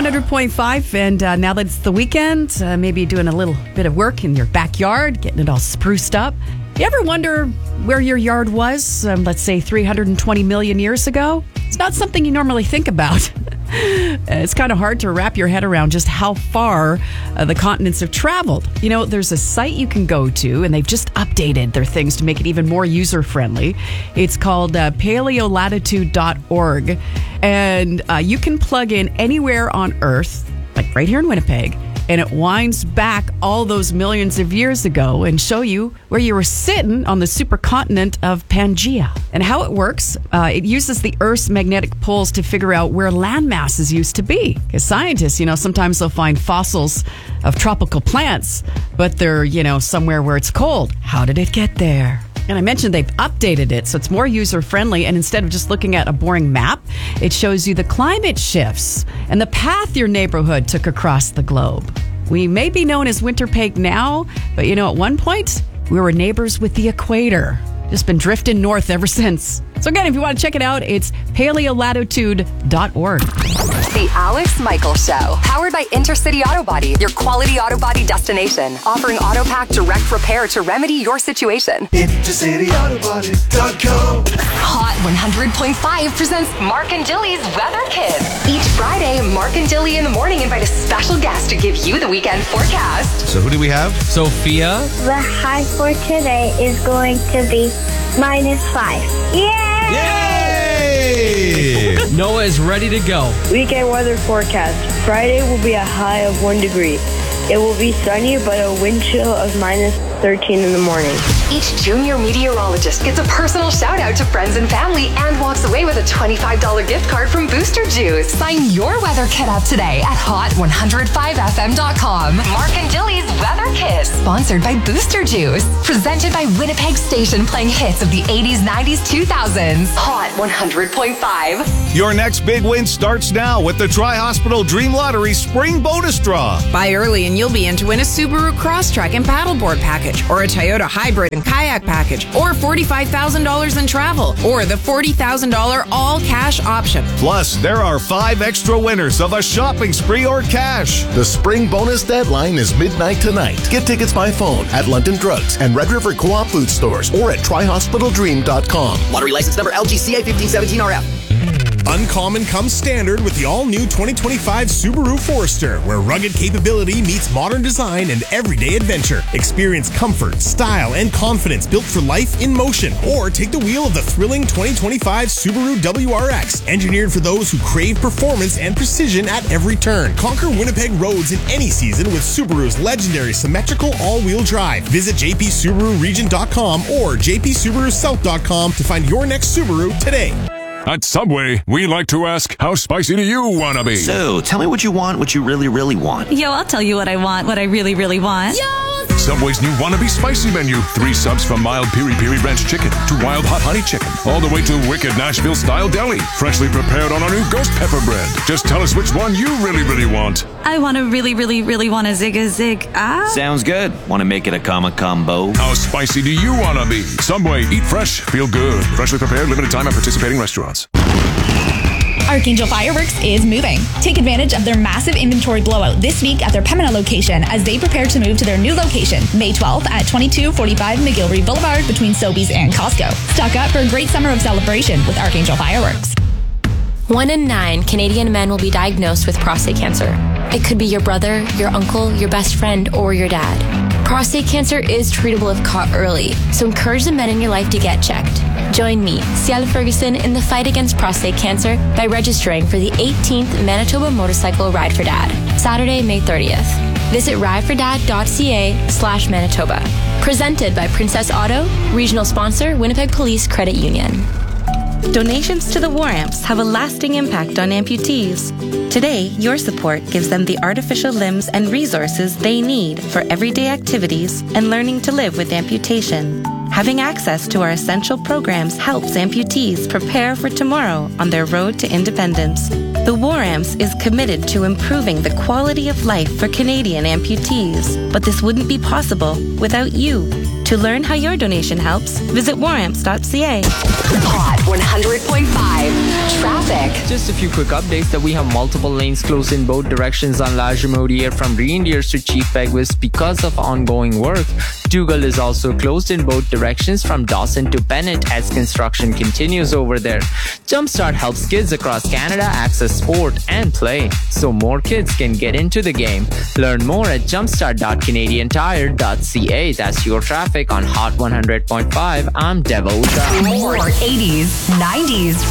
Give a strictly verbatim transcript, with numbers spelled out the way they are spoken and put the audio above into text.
one hundred point five, and uh, now that it's the weekend, uh, maybe doing a little bit of work in your backyard, getting it all spruced up. You ever wonder where your yard was, um, let's say three hundred twenty million years ago? It's not something you normally think about. It's kind of hard to wrap your head around just how far uh, the continents have traveled. You know, there's a site you can go to, and they've just updated their things to make it even more user-friendly. It's called uh, paleolatitude dot org, and uh, you can plug in anywhere on Earth, like right here in Winnipeg, and it winds back all those millions of years ago and show you where you were sitting on the supercontinent of Pangaea. And how it works, uh, it uses the Earth's magnetic poles to figure out where land masses used to be. Because scientists, you know, sometimes they'll find fossils of tropical plants, but they're, you know, somewhere where it's cold. How did it get there? And I mentioned they've updated it, so it's more user-friendly. And instead of just looking at a boring map, it shows you the climate shifts and the path your neighborhood took across the globe. We may be known as Winterpeg now, but you know, at one point, we were neighbors with the equator. Just been drifting north ever since. So again, if you want to check it out, it's paleolatitude dot org. The Alex Michael Show, powered by Intercity Auto Body, your quality auto body destination, offering AutoPack direct repair to remedy your situation. Intercity Auto Body dot com. Hot one hundred point five presents Mark and Dilly's Weather Kids. Each Friday, Mark and Dilly in the morning invite a special guest to give you the weekend forecast. So who do we have? Sophia. The high for today is going to be minus five. Yay! Yay! Noah is ready to go. Weekend weather forecast. Friday will be a high of one degree. It will be sunny, but a wind chill of minus thirteen in the morning. Each junior meteorologist gets a personal shout out to friends and family and walks away with a twenty-five dollars gift card from Booster Juice. Sign your weather kit up today at hot one oh five f m dot com. Mark and Dilly's Weather Kit, sponsored by Booster Juice. Presented by Winnipeg Station, playing hits of the eighties, nineties, two thousands. Hot one hundred point five. Your next big win starts now with the Tri-Hospital Dream Lottery Spring Bonus Draw. Buy early and you'll be in to win a Subaru Crosstrek and paddleboard package, or a Toyota Hybrid and kayak package, or forty-five thousand dollars in travel, or the forty thousand dollars all-cash option. Plus, there are five extra winners of a shopping spree or cash. The spring bonus deadline is midnight tonight. Get tickets by phone at London Drugs and Red River Co-op food stores or at tri hospital dream dot com. Lottery license number L G C A fifteen seventeen R F. Uncommon comes standard with the all-new twenty twenty-five Subaru Forester, where rugged capability meets modern design and everyday adventure. Experience comfort, style, and confidence built for life in motion. Or take the wheel of the thrilling twenty twenty-five Subaru W R X, engineered for those who crave performance and precision at every turn. Conquer Winnipeg roads in any season with Subaru's legendary symmetrical all-wheel drive. Visit j p subaru region dot com or j p subaru south dot com to find your next Subaru today. At Subway, we like to ask, how spicy do you want to be? So, tell me what you want, what you really, really want. Yo, I'll tell you what I want, what I really, really want. Yo! Subway's new Wannabe Spicy menu. Three subs from mild piri-piri ranch chicken to wild hot honey chicken, all the way to wicked Nashville-style deli, freshly prepared on our new ghost pepper bread. Just tell us which one you really, really want. I want to really, really, really want a zig a zig. Ah. Sounds good. Want to make it a comma combo? How spicy do you want to be? Subway, eat fresh, feel good. Freshly prepared, limited time at participating restaurants. Archangel Fireworks is moving. Take advantage of their massive inventory blowout this week at their Pembina location as they prepare to move to their new location, May twelfth at twenty-two forty-five McGillivray Boulevard between Sobeys and Costco. Stock up for a great summer of celebration with Archangel Fireworks. One in nine Canadian men will be diagnosed with prostate cancer. It could be your brother, your uncle, your best friend, or your dad. Prostate cancer is treatable if caught early, so encourage the men in your life to get checked. Join me, Ciala Ferguson, in the fight against prostate cancer by registering for the eighteenth Manitoba Motorcycle Ride for Dad, Saturday, May thirtieth. Visit ridefordad.ca slash Manitoba. Presented by Princess Auto, regional sponsor, Winnipeg Police Credit Union. Donations to the War Amps have a lasting impact on amputees. Today, your support gives them the artificial limbs and resources they need for everyday activities and learning to live with amputation. Having access to our essential programs helps amputees prepare for tomorrow on their road to independence. The War Amps is committed to improving the quality of life for Canadian amputees, but this wouldn't be possible without you. To learn how your donation helps, visit war amps dot c a. Hot one hundred point five. Traffic. Just a few quick updates that we have multiple lanes closed in both directions on La Jamodier from Reindeers to Chief Peguis because of ongoing work. Dougal is also closed in both directions from Dawson to Bennett as construction continues over there. Jumpstart helps kids across Canada access sport and play, so more kids can get into the game. Learn more at jumpstart dot canadian tire dot c a. That's your traffic on Hot one hundred point five. I'm Devo. More eighties, nineties,